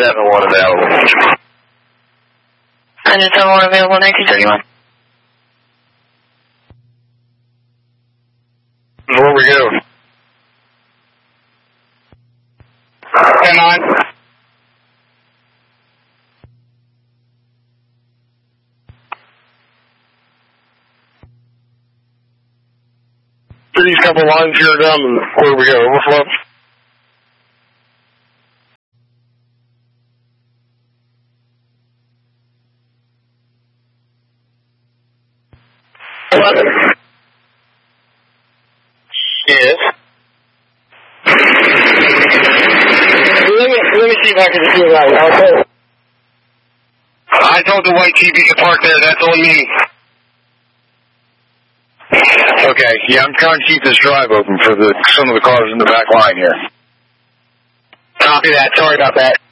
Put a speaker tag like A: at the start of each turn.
A: 971 available.
B: 971 available, 1931.
A: Where we go?
C: 10-9.
A: These couple lines here down, and where we go? Overflow? Yes. Let me see if I can see it right. Okay. I told the white TV to park there. That's on me. Okay, yeah, I'm trying to keep this drive open for some of the cars in the back line here. Copy that. Sorry about that.